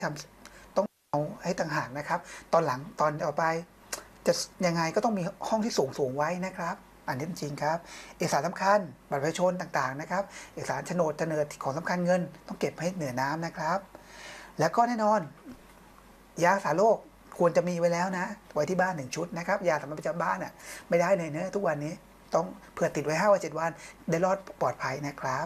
ทำต้องเอาให้ต่างหากนะครับตอนหลังตอนต่อไปจะยังไงก็ต้องมีห้องที่สูงไว้นะครับอันนี้จริงครับเอกสารสำคัญบัตรประชาชนต่างๆนะครับเอกสารโฉนดเสนอของสำคัญเงินต้องเก็บให้เหนือน้ำนะครับแล้วก็แน่นอนยารักษาโรคควรจะมีไว้แล้วนะไว้ที่บ้าน1 ชุดนะครับยาสามัญประจำบ้านอ่ะไม่ได้เลยเนะทุกวันนี้ต้องเผื่อติดไว้5 วัน 7 วันได้รอดปลอดภัยนะครับ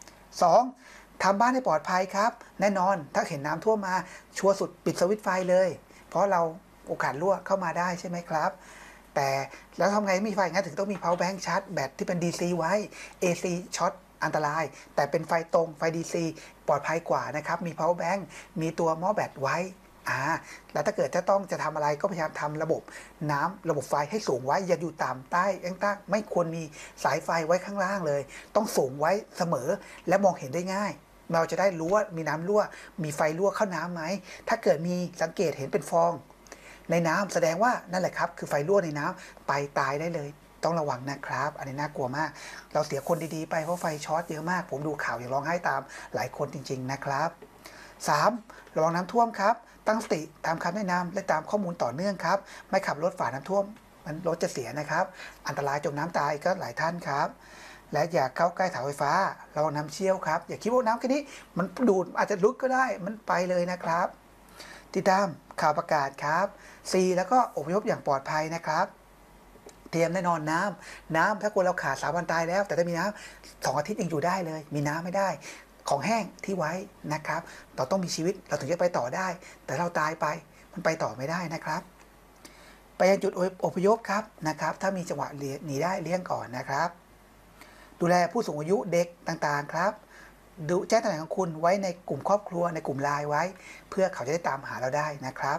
2ทำบ้านให้ปลอดภัยครับแน่นอนถ้าเห็นน้ำท่วมมาชัวร์สุดปิดสวิตช์ไฟเลยเพราะเราโอกาสรั่วเข้ามาได้ใช่ไหมครับแต่แล้วทำไงมีไฟงั้นถึงต้องมี power bank ชาร์จแบตที่เป็น DC ไว้ AC ช็อตอันตรายแต่เป็นไฟตรงไฟ DC ปลอดภัยกว่านะครับมี power bank มีตัวหม้อแบตไว้แล้วถ้าเกิดจะทำอะไรก็พยายามทำระบบน้ำระบบไฟให้สูงไว้อย่าอยู่ต่ำใต้ตั้งไม่ควรมีสายไฟไว้ข้างล่างเลยต้องสูงไว้เสมอและมองเห็นได้ง่ายเราจะได้รู้ว่ามีน้ำรั่วมีไฟรั่วเข้าน้ำไหมถ้าเกิดมีสังเกตเห็นเป็นฟองในน้ำแสดงว่านั่นแหละครับคือไฟรั่วในน้ำไปตายได้เลยต้องระวังนะครับอันนี้น่ากลัวมากเราเสียคนดีๆไปเพราะไฟช็อตเยอะมากผมดูข่าวอย่างร้องไห้ตามหลายคนจริงๆนะครับ3ระวังน้ำท่วมครับตั้งสติตามคำแนะนำและตามข้อมูลต่อเนื่องครับไม่ขับรถฝ่าน้ำท่วมมันรถจะเสียนะครับอันตรายจมน้ำตายก็หลายท่านครับและอย่าเข้าใกล้เสาไฟฟ้าระวังน้ำเชี่ยวครับอย่าคิดว่าน้ำแค่นี้มันดูดอาจจะลึกก็ได้มันไปเลยนะครับติดตามข่าวประกาศครับ4แล้วก็อพยพอย่างปลอดภัยนะครับเตรียมแน่นอนน้ำถ้ากลัวเราขาด3 วันตายแล้วแต่ถ้ามีน้ำ2 อาทิตย์ยังอยู่ได้เลยมีน้ำไม่ได้ของแห้งที่ไว้นะครับเราต้องมีชีวิตเราถึงจะไปต่อได้แต่เราตายไปมันไปต่อไม่ได้นะครับไปยังจุดอพยพครับนะครับถ้ามีจังหวะหนีได้เลี่ยงก่อนนะครับดูแลผู้สูงอายุเด็กต่างๆครับดูแจ้งตำแหน่งของคุณไว้ในกลุ่มครอบครัวในกลุ่มไลน์ไว้เพื่อเขาจะได้ตามหาเราได้นะครับ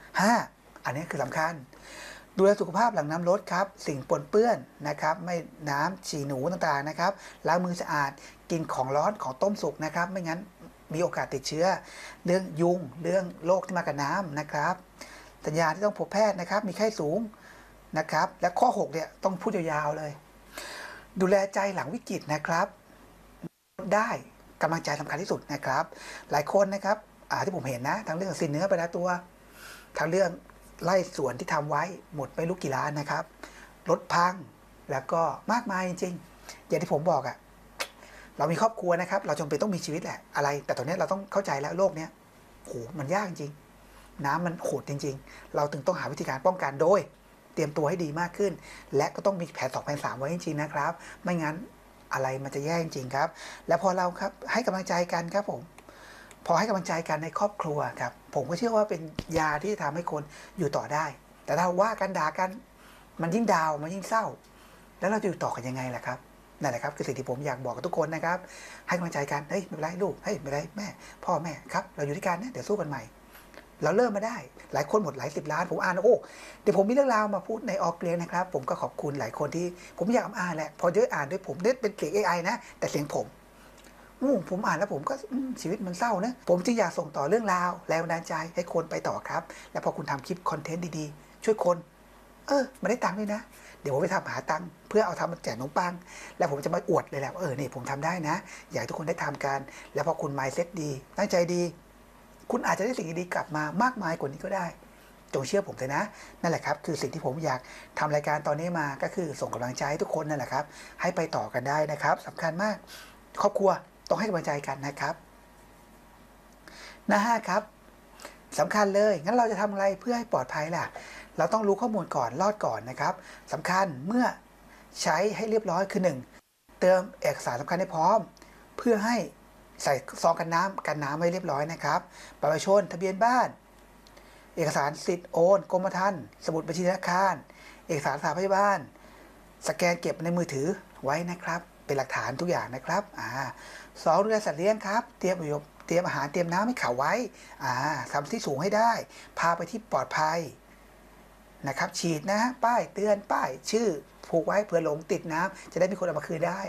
5อันนี้คือสำคัญดูแลสุขภาพหลังน้ำลดครับสิ่งปนเปื้อนนะครับไม่น้ำฉี่หนูต่างๆนะครับล้างมือสะอาดกินของร้อนของต้มสุกนะครับไม่งั้นมีโอกาสติดเชื้อเรื่องยุงเรื่องโรคที่มากับน้ำนะครับสัญญาที่ต้องพบแพทย์นะครับมีไข้สูงนะครับและข้อ6เนี่ยต้องพูดยาวๆเลยดูแลใจหลังวิกฤตนะครับได้กำลังใจสำคัญที่สุดนะครับหลายคนนะครับที่ผมเห็นนะทั้งเรื่องสินเนื้อไปแล้วตัวทั้งเรื่องไล่สวนที่ทำไว้หมดไม่รู้กี่ล้านนะครับรถพังแล้วก็มากมายจริงๆอย่างที่ผมบอกเรามีครอบครัวนะครับเราจำเป็นต้องมีชีวิตแหละอะไรแต่ตอนนี้เราต้องเข้าใจแล้วโลกนี้โหมันยากจริงน้ำมันโหดจริงๆเราถึงต้องหาวิธีการป้องกันโดยเตรียมตัวให้ดีมากขึ้นและก็ต้องมีแผน2 แผน 3ไว้จริงๆนะครับไม่งั้นอะไรมันจะแย่จริงๆครับและพอเราครับให้กำลังใจกันครับผมพอให้กำลังใจกันในครอบครัวครับผมก็เชื่อว่าเป็นยาที่จะทำให้คนอยู่ต่อได้แต่ถ้าว่ากันด่ากันมันยิ่งดาวมันยิ่งเศร้าแล้วเราจะอยู่ต่อกันยังไงล่ะครับนั่นแหละครับคือสิ่งที่ผมอยากบอกกับทุกคนนะครับให้กำลังใจกันเฮ้ยไม่เป็นไรลูกเฮ้ยไม่เป็นไรแม่พ่อแม่ครับเราอยู่ด้วยกันนะเดี๋ยวสู้กันใหม่เราเริ่มมาได้หลายคนหมดหลาย10 ล้านผมอ่านโอ้เดี๋ยวผมมีเรื่องราวมาพูดในออกเรียนนะครับผมก็ขอบคุณหลายคนที่ผมอยากอ่านแหละพอเยอะอ่านด้วยผมเป็นเสียง AI นะแต่เสียงผมอ่านแล้วผมก็ชีวิตมันเศร้านะผมจึงอยากส่งต่อเรื่องราวแรงบันดาลใจให้คนไปต่อครับและพอคุณทำคลิปคอนเทนต์ดีๆช่วยคนมาได้ตังค์ด้วยนะเดี๋ยวผมไปทำหาตังค์เพื่อเอาทำมาแจกขนมปังแล้วผมจะมาอวดเลยแหละว่านี่ผมทำได้นะอยากให้ทุกคนได้ทำกันแล้วพอคุณ mindset ดีตั้งใจดีคุณอาจจะได้สิ่งดีๆกลับมามากมายกว่านี้ก็ได้จงเชื่อผมเลยนะนั่นแหละครับคือสิ่งที่ผมอยากทำรายการตอนนี้มาก็คือส่งกำลังใจให้ทุกคนนั่นแหละครับให้ไปต่อกันได้นะครับสำคัญมากครอบครัวต้องให้กำลังใจกันนะครับหน้า5ครับสำคัญเลยงั้นเราจะทำอะไรเพื่อให้ปลอดภัยล่ะเราต้องรู้ข้อมูลก่อนรอดก่อนนะครับสำคัญเมื่อใช้ให้เรียบร้อยคือ1เติมเอกสารสำคัญให้พร้อมเพื่อให้ใส่ซองกันน้ำไว้เรียบร้อยนะครับบัตรประชาชนทะเบียนบ้านเอกสารสิทธิ์โอนกรมธรรม์สมุดบัญชีธนาคารเอกสารสถานพยาบาลสแกนเก็บในมือถือไว้นะครับเป็นหลักฐานทุกอย่างนะครับ2ดูแลสัตว์เลี้ยงครับเตรียมอาหารเตรียมน้ำให้เขาไว้ทำที่สูงให้ได้พาไปที่ปลอดภัยนะครับฉีดนะป้ายเตือนป้ายชื่อผูกไว้เผื่อหลงติดน้ำจะได้มีคนเอามาคืนได้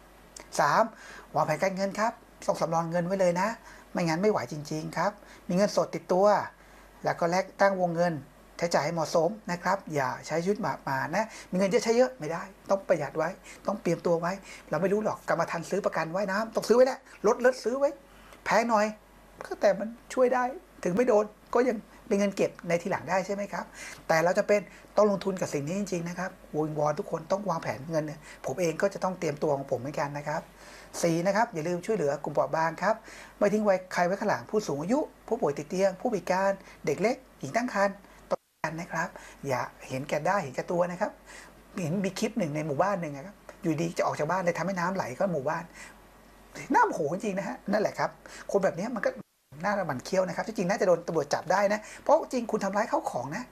3วางแผนการเงินครับต้องสำรองเงินไว้เลยนะไม่งั้นไม่ไหวจริงๆครับมีเงินสดติดตัวแล้วก็ตั้งวงเงินใช้จ่ายให้เหมาะสมนะครับอย่าใช้ชีวิตมานะมีเงินจะใช้เยอะไม่ได้ต้องประหยัดไว้ต้องเตรียมตัวไว้เราไม่รู้หรอกกรรมธรรม์ซื้อประกันไว้น้ำต้องซื้อไว้แหละลดซื้อไว้แพงหน่อยก็แต่มันช่วยได้ถึงไม่โดนก็ยังเป็นเงินเก็บในทีหลังได้ใช่ไหมครับแต่เราจะเป็นต้องลงทุนกับสิ่งนี้จริงๆนะครับวิงวอนทุกคนต้องวางแผนเงินเนี่ยผมเองก็จะต้องเตรียมตัวของผมเหมือนกันนะครับ4นะครับอย่าลืมช่วยเหลือกลุ่มเปราะบางครับไม่ทิ้งไว้ใครไว้ข้างหลังผู้สูงอายุผู้ป่วยติดเตียงผู้พิการเด็กเล็กหญิงตั้งครรภ์กันนะครับอย่าเห็นแก่ได้เห็นแก่ตัวนะครับเห็นมีคลิปหนึ่งในหมู่บ้านหนึ่งครับอยู่ดีจะออกจากบ้านเลยทำให้น้ำไหลก็หมู่บ้านน้ำโหจริงๆนะฮะนั่นแหละครับคนแบบนี้มันก็น่าระมันเคี้ยวนะครับที่จริงน่าจะโดนตำรวจจับได้นะเพราะจริงคุณทำร้ายเข้าของนะ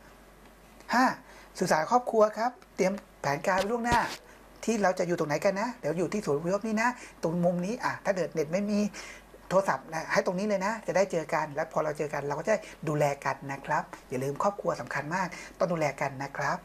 5สื่อสารครอบครัวครับเตรียมแผนการล่วงหน้าที่เราจะอยู่ตรงไหนกันนะเดี๋ยวอยู่ที่ศูนย์อพยพนี่นะตรงมุมนี้ถ้าเกิดเน็ตไม่มีโทรศัพท์นะให้ตรงนี้เลยนะจะได้เจอกันและพอเราเจอกันเราก็จะดูแลกันนะครับอย่าลืมครอบครัวสำคัญมากต้องดูแลกันนะครับ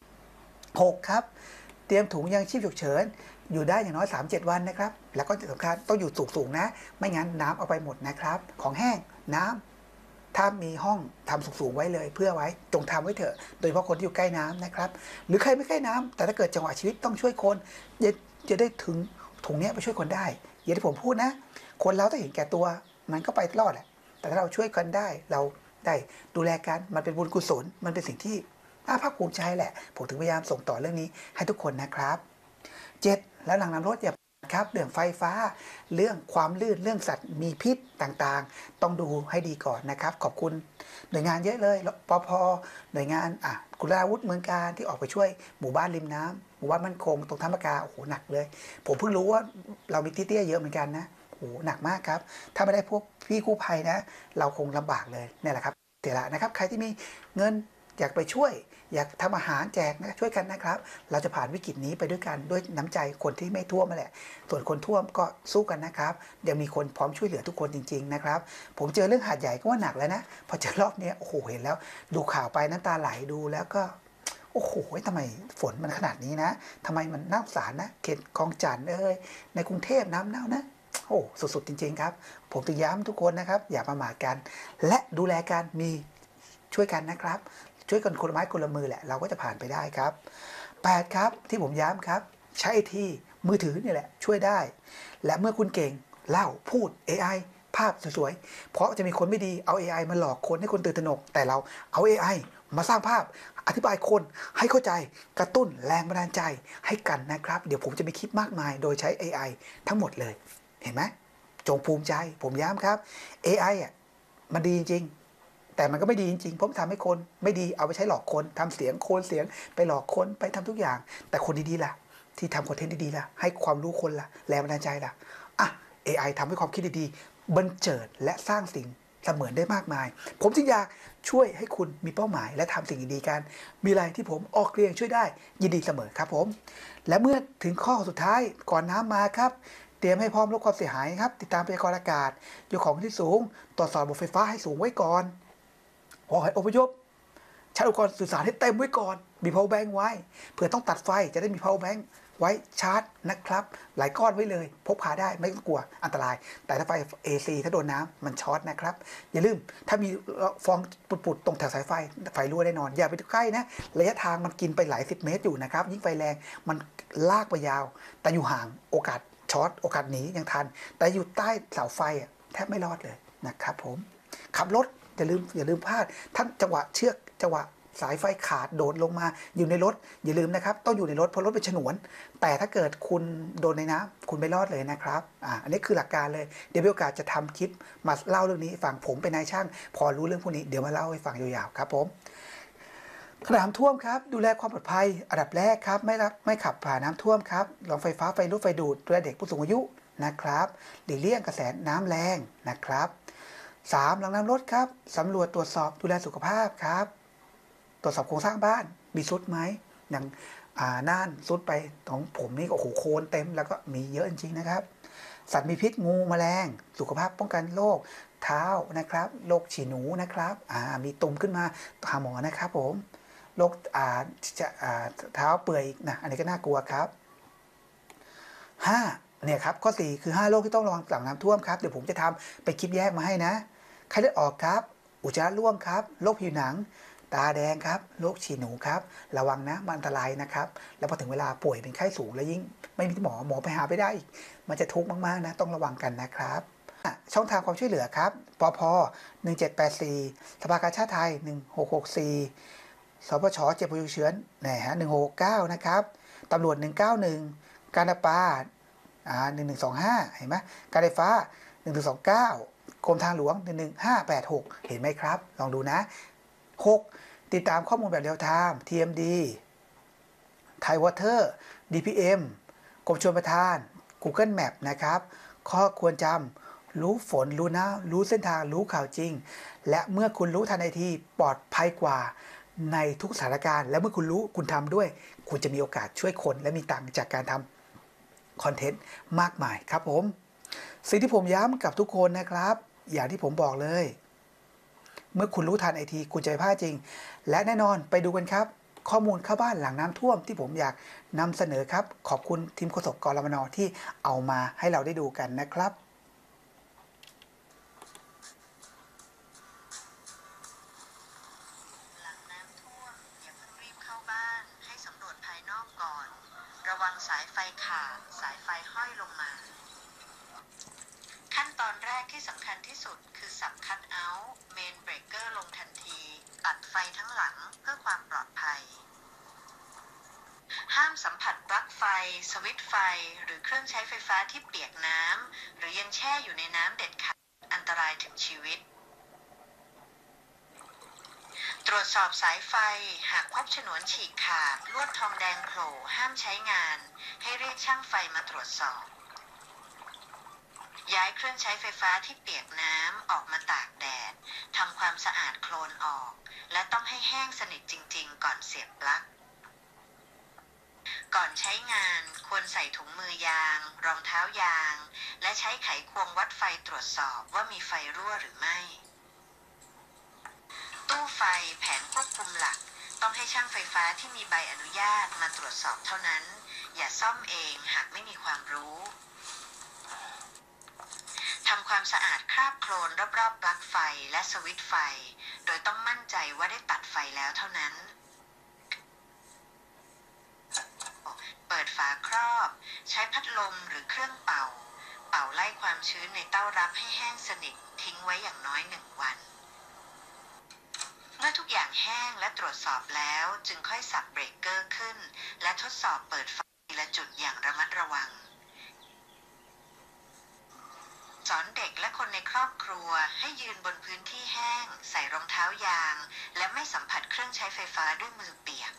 6ครับเตรียมถุงยังชีพฉุกเฉินอยู่ได้อย่างน้อย 3-7 วันนะครับแล้วก็สำคัญต้องอยู่สูงๆนะไม่งั้นน้ำเอาไปหมดนะครับของแห้งน้ำถ้ามีห้องทำสูงๆไว้เลยเพื่อไว้จงทำไว้เถอะโดยเฉพาะคนที่อยู่ใกล้น้ำนะครับหรือใครไม่ใกล้น้ำแต่ถ้าเกิดจังหวะชีวิตต้องช่วยคนจะได้ถึงถุงนี้ไปช่วยคนได้อย่างที่ผมพูดนะคนเราถ้าเห็นแก่ตัวมันก็ไปรอดแหละแต่ถ้าเราช่วยกันได้เราได้ดูแลกันมันเป็นบุญกุศลมันเป็นสิ่งที่ภาคภูมิใจแหละผมถึงพยายามส่งต่อเรื่องนี้ให้ทุกคนนะครับ7แล้วหลังน้ำรถอย่าครับเรื่องไฟฟ้าเรื่องความลื่นเรื่องสัตว์มีพิษต่างๆต้องดูให้ดีก่อนนะครับขอบคุณหน่วยงานเยอะเลยปภหน่วยงานกุลาวุธเมืองการที่ออกไปช่วยหมู่บ้านริมน้ำหมู่บ้านมั่นคงตรงท่ามะกาโอ้โหหนักเลยผมเพิ่งรู้ว่าเรามีเตี้ยๆเยอะเหมือนกันนะโอ้โหหนักมากครับถ้าไม่ได้พวกพี่กู้ภัยนะเราคงลำบากเลยนี่แหละครับเดี๋ยวละนะครับใครที่มีเงินอยากไปช่วยอยากทำอาหารแจกนะช่วยกันนะครับเราจะผ่านวิกฤตนี้ไปด้วยกันด้วยน้ำใจคนที่ไม่ท่วมมาแหละส่วนคนท่วมก็สู้กันนะครับเดี๋ยวมีคนพร้อมช่วยเหลือทุกคนจริงๆนะครับผมเจอเรื่องหาดใหญ่ก็ว่าหนักแล้วนะพอเจอรอบนี้โอ้โหเห็นแล้วดูข่าวไปน้ำตาไหลดูแล้วก็โอ้โหทำไมฝนมันขนาดนี้นะทำไมมันน่าสงสารนะเขตคลองจันทน์ในกรุงเทพน้ำเน่านะโอ้สุดๆจริงๆครับผมถึงย้ำทุกคนนะครับอย่าประมาทกันและดูแลกันมีช่วยกันนะครับช่วยกันคนละไม้คนละมือแหละเราก็จะผ่านไปได้ครับ8ครับที่ผมย้ำครับใช้ที่มือถือนี่แหละช่วยได้และเมื่อคุณเก่งเล่าพูด AI ภาพสวยๆเพราะจะมีคนไม่ดีเอา AI มาหลอกคนให้คนตื่นตระหนกแต่เราเอา AI มาสร้างภาพอธิบายคนให้เข้าใจกระตุ้นแรงบันดาลใจให้กันนะครับเดี๋ยวผมจะมีคลิปมากมายโดยใช้ AI ทั้งหมดเลยเห็นไหมจงภูมิใจผมย้ำครับ AI มันดีจริงแต่มันก็ไม่ดีจริงๆเพราะทำให้คนไม่ดีเอาไปใช้หลอกคนทำเสียงโคนเสียงไปหลอกคนไปทำทุกอย่างแต่คนดีๆล่ะที่ทำคอนเทนต์ดีๆล่ะให้ความรู้คนล่ะแรงบันดาลใจล่ะAI ทำให้ความคิดดีๆบันเจิดและสร้างสิ่งเสมือนได้มากมายผมจึงอยากช่วยให้คุณมีเป้าหมายและทำสิ่งดีๆกันมีอะไรที่ผมออกเรียงช่วยได้ยินดีเสมอครับผมและเมื่อถึงข้อสุดท้ายก่อนน้ำมาครับเตรียมให้พร้อมลดความเสียหายครับติดตามพยากรณ์อากาศยกของที่สูงตรวจสอบระบบไฟฟ้าให้สูงไว้ก่อนพอให้อพยพใช้อุปกรณ์สื่อสารให้เต็มไว้ก่อนมี power bank ไว้เผื่อต้องตัดไฟจะได้มี power bank ไว้ชาร์จนะครับหลายก้อนไว้เลยพกพาได้ไม่ต้องกลัวอันตรายแต่ถ้าไฟ AC ถ้าโดนน้ำมันช็อตนะครับอย่าลืมถ้ามีฟองปุดๆตรงแถวสายไฟรั่วแน่นอนอย่าไปใกล้นะระยะทางมันกินไปหลาย10 เมตรอยู่นะครับยิ่งไฟแรงมันลากไปยาวแต่อยู่ห่างโอกาสช็อตโอกาสหนียังทันแต่อยู่ใต้เสาไฟแทบไม่รอดเลยนะครับผมขับรถอย่าลืมพลาดท่านจังหวะเชือกจังหวะสายไฟขาดโดดลงมาอยู่ในรถอย่าลืมนะครับต้องอยู่ในรถเพราะรถเป็นฉนวนแต่ถ้าเกิดคุณโดนในน้ำคุณไม่รอดเลยนะครับอันนี้คือหลักการเลยเดี๋ยวมีโอกาสจะทำคลิปมาเล่าเรื่องนี้ฟังผมเป็นนายช่างพอรู้เรื่องพวกนี้เดี๋ยวมาเล่าให้ฟังยาวๆครับผมน้ำท่วมครับดูแลความปลอดภัยอันดับแรกครับไม่ขับผ่านน้ำท่วมครับรองไฟฟ้าไฟลุกไฟดูดดูแลเด็กผู้สูงอายุนะครับหลีกเลี่ยงกระแสน้ำแรงนะครับ3หลังน้ำลดครับสำรวจตรวจสอบดูแลสุขภาพครับตรวจสอบโครงสร้างบ้านมีซุดไหมอย่างน่านซุดไปของผมนี่ก็โอ้โหโคนเต็มแล้วก็มีเยอะจริงๆนะครับสัตว์มีพิษงูแมลงสุขภาพป้องกันโรคเท้านะครับโรคฉี่หนูนะครับมีตุ่มขึ้นมาหาหมอนะครับผมโรคเท้าเปื่อยนะอันนี้ก็น่ากลัวครับ5เนี่ยครับข้อ4คือ5โรคที่ต้องระวังหลังน้ำท่วมครับเดี๋ยวผมจะทำไปคลิปแยกมาให้นะไข้เลือดออกครับอุจจาระร่วงครับโรคผิวหนังตาแดงครับโรคฉี่หนูครับระวังนะมันอันตรายนะครับแล้วพอถึงเวลาป่วยเป็นไข้สูงแล้วยิ่งไม่มีหมอไปหาไม่ได้อีกมันจะทุกข์มากๆนะต้องระวังกันนะครับช่องทางความช่วยเหลือครับปภ1784สภากาชาติไทย1664สปชเจ็บป่วยฉุกเฉิน1669นะครับตำรวจ191การประปา1125เห็นไหมการไฟฟ้า1129กรมทางหลวง11586เห็นไหมครับลองดูนะ6ติดตามข้อมูลแบบเรียลไทม์ TMD ไทยวอเตอร์ DPM กรมชลประทาน Google Map นะครับข้อควรจำรู้ฝนรู้น้ำรู้เส้นทางรู้ข่าวจริงและเมื่อคุณรู้ทันทีปลอดภัยกว่าในทุกสถานการณ์และเมื่อคุณรู้คุณทำด้วยคุณจะมีโอกาสช่วยคนและมีตังค์จากการทำคอนเทนต์มากมายครับผมสิ่งที่ผมย้ำกับทุกคนนะครับอย่างที่ผมบอกเลยเมื่อคุณรู้ทันทีคุณจะไม่พลาดจริงและแน่นอนไปดูกันครับข้อมูลเข้าบ้านหลังน้ำท่วมที่ผมอยากนำเสนอครับขอบคุณทีมโฆษกกรมน.ที่เอามาให้เราได้ดูกันนะครับหลังน้ำท่วมอย่าเพิ่งรีบเข้าบ้านให้สำรวจภายนอกก่อนระวังสายไฟขาดสายไฟห้อยลงมาขั้นตอนแรกที่สำคัญที่สุดคือสับคัทเอาท์เมนเบรกเกอร์ลงทันทีตัดไฟทั้งหลังเพื่อความปลอดภัยห้ามสัมผัสปลั๊กไฟสวิตช์ไฟหรือเครื่องใช้ไฟฟ้าที่เปียกน้ำหรือยังแช่อยู่ในน้ำเด็ดขาดอันตรายถึงชีวิตตรวจสอบสายไฟหากพบฉนวนฉีกขาดลวดทองแดงโผล่ห้ามใช้งานให้เรียกช่างไฟมาตรวจสอบย้ายเครื่องใช้ไฟฟ้าที่เปียกน้ำออกมาตากแดดทำความสะอาดโคลนออกและต้องให้แห้งสนิทจริงๆก่อนเสียบปลั๊กก่อนใช้งานควรใส่ถุงมือยางรองเท้ายางและใช้ไขควงวัดไฟตรวจสอบว่ามีไฟรั่วหรือไม่ตู้ไฟแผงควบคุมหลักต้องให้ช่างไฟฟ้าที่มีใบอนุญาตมาตรวจสอบเท่านั้นอย่าซ่อมเองหากไม่มีความรู้ทำความสะอาดคราบโคลนรอบๆปลั๊กไฟและสวิตช์ไฟโดยต้องมั่นใจว่าได้ตัดไฟแล้วเท่านั้นเปิดฝาครอบใช้พัดลมหรือเครื่องเป่าไล่ความชื้นในเต้ารับให้แห้งสนิททิ้งไว้อย่างน้อย1 วันเมื่อทุกอย่างแห้งและตรวจสอบแล้วจึงค่อยสับเบรกเกอร์ขึ้นและทดสอบเปิดไฟทีละจุดอย่างระมัดระวังสอนเด็กและคนในครอบครัวให้ยืนบนพื้นที่แห้งใส่รองเท้ายางและไม่สัมผัสเครื่องใช้ไฟฟ้าด้วยมือเปียก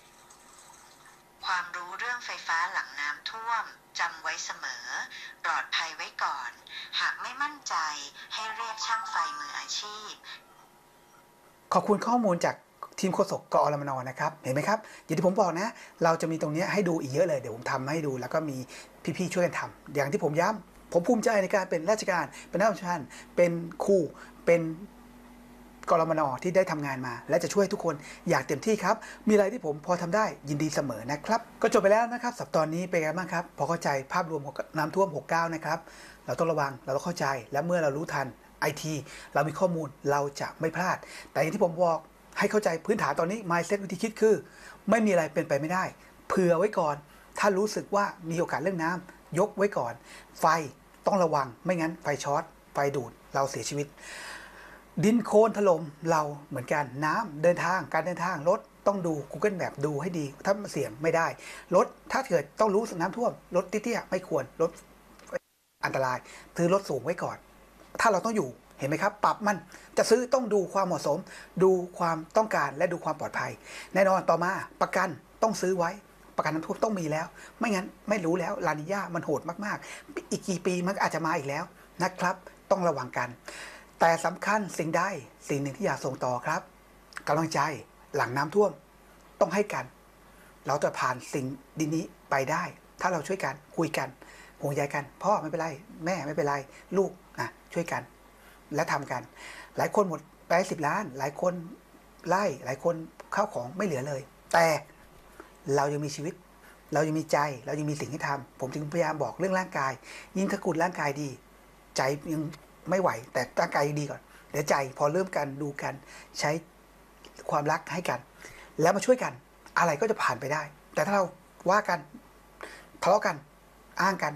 ความรู้เรื่องไฟฟ้าหลังน้ำท่วมจำไว้เสมอปลอดภัยไว้ก่อนหากไม่มั่นใจให้เรียกช่างไฟมืออาชีพขอบคุณข้อมูลจากทีมโฆษกกอรมนนะครับเห็นไหมครับอย่างที่ผมบอกนะเราจะมีตรงนี้ให้ดูอีกเยอะเลยเดี๋ยวผมทำให้ดูแล้วก็มีพี่ๆช่วยกันทำอย่างที่ผมย้ำผมภูมิใจในการเป็นราชการเป็นนักราชการเป็นครูเป็นกรมนที่ได้ทำงานมาและจะช่วยทุกคนอย่างเต็มที่ครับมีอะไรที่ผมพอทำได้ยินดีเสมอนะครับก็จบไปแล้วนะครับสัปดาห์นี้เป็นไงบ้างครับพอเข้าใจภาพรวมของน้ำท่วม69นะครับเราต้องระวังเราต้องเข้าใจและเมื่อเรารู้ทันIT เรามีข้อมูลเราจะไม่พลาดแต่อย่างที่ผมบอกให้เข้าใจพื้นฐานตอนนี้ mindset วิธีคิดคือไม่มีอะไรเป็นไปไม่ได้เผื่อไว้ก่อนถ้ารู้สึกว่ามีโอกาสเรื่องน้ำยกไว้ก่อนไฟต้องระวังไม่งั้นไฟช็อตไฟดูดเราเสียชีวิตดินโคลนถล่มเราเหมือนกันน้ำเดินทางการเดินทางรถต้องดู Google Map ดูให้ดีถ้าเสี่ยงไม่ได้รถถ้าเกิดต้องรู้น้ำท่วมรถเตี้ยๆไม่ควรรถอันตรายซื้อรถสูงไว้ก่อนถ้าเราต้องอยู่เห็นไหมครับปรับมันจะซื้อต้องดูความเหมาะสมดูความต้องการและดูความปลอดภัยแน่นอนต่อมาประกันต้องซื้อไว้ประกันน้ำท่วมต้องมีแล้วไม่งั้นไม่รู้แล้วลานิญามันโหดมากๆอีกกี่ปีมันอาจจะมาอีกแล้วนะครับต้องระวังกันแต่สำคัญสิ่งใดสิ่งหนึ่งที่อยากส่งต่อครับกำลังใจหลังน้ำท่วมต้องให้กันเราจะผ่านสิ่งดีนี้ไปได้ถ้าเราช่วยกันคุยกันห่วงใยกันพ่อไม่เป็นไรแม่ไม่เป็นไรลูกช่วยกันและทำกันหลายคนหมดไป10 ล้านหลายคนไล่หลายคนข้าวของไม่เหลือเลยแต่เรายังมีชีวิตเรายังมีใจเรายังมีสิ่งที่ทำผมจึงพยายามบอกเรื่องร่างกายยิ่งถ้าคุณร่างกายดีใจยังไม่ไหวแต่ร่างกายดีก่อนเดี๋ยวใจพอเริ่มกันดูกันใช้ความรักให้กันแล้วมาช่วยกันอะไรก็จะผ่านไปได้แต่ถ้าเราว่ากันทะเลาะกันอ้างกัน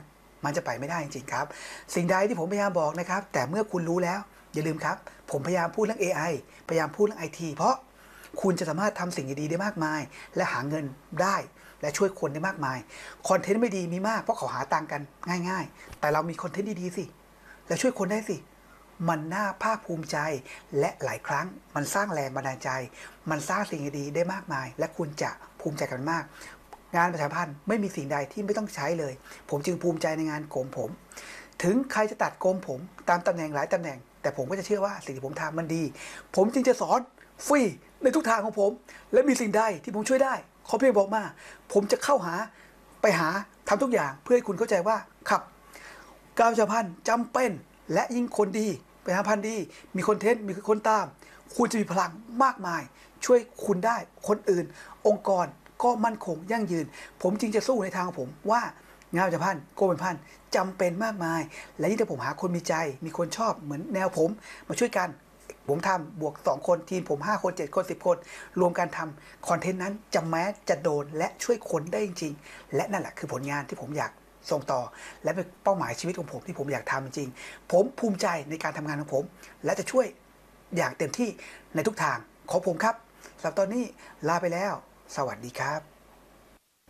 มันจะไปไม่ได้จริงๆครับสิ่งใดที่ผมพยายามบอกนะครับแต่เมื่อคุณรู้แล้วอย่าลืมครับผมพยายามพูดเรื่อง AI พยายามพูดเรื่อง IT เพราะคุณจะสามารถทำสิ่งดีๆได้มากมายและหาเงินได้และช่วยคนได้มากมายคอนเทนต์ไม่ดีมีมากเพราะเขาหาตังค์กันง่ายๆแต่เรามีคอนเทนต์ดีๆสิและช่วยคนได้สิมันน่าภาคภูมิใจและหลายครั้งมันสร้างแรงบันดาลใจมันสร้างสิ่งดีๆได้มากมายและคุณจะภูมิใจกันมากงานประชาสัมพันธ์ไม่มีสิ่งใดที่ไม่ต้องใช้เลยผมจึงภูมิใจในงานโกมผมถึงใครจะตัดโกมผมตามตำแหน่งหลายตำแหน่งแต่ผมก็จะเชื่อว่าสิ่งที่ผมทำมันดีผมจึงจะสอนฟรีในทุกทางของผมและมีสิ่งใดที่ผมช่วยได้ขอเพียงบอกมาผมจะเข้าหาไปหาทำทุกอย่างเพื่อให้คุณเข้าใจว่าครับการประชาสัมพันธ์จำเป็นและยิ่งคนดีประชาสัมพันธ์ดีมีคอนเทนต์มีคนตามคุณจะมีพลังมากมายช่วยคุณได้คนอื่นองค์กรก็มั่นคงยั่งยืนผมจึงจะสู้ในทางของผมว่างานประชาสัมพันธ์โกเป็นพันธ์จำเป็นมากมายและยิ่งถ้าผมหาคนมีใจมีคนชอบเหมือนแนวผมมาช่วยกันผมทำบวก2คนทีมผม5คน7คน10คนรวมกันทำคอนเทนต์นั้นจะแม้จะโดนและช่วยคนได้จริงๆและนั่นแหละคือผลงานที่ผมอยากส่งต่อและเป็นเป้าหมายชีวิตของผมที่ผมอยากทำจริงๆผมภูมิใจในการทำงานของผมและจะช่วยอย่างเต็มที่ในทุกทางของผมครับสำหรับตอนนี้ลาไปแล้วสวัสดีครับ